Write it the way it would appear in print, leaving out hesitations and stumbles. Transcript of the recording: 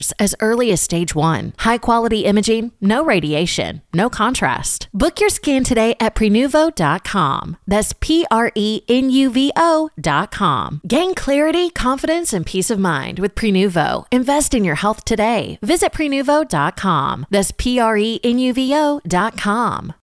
as early as stage 1. High-quality imaging, no radiation, no contrast. Book your scan today at Prenuvo.com. That's Prenuvo.com. Gain clarity, confidence, and peace of mind with Prenuvo. Invest in your health today. Visit Prenuvo.com. That's Prenuvo.com.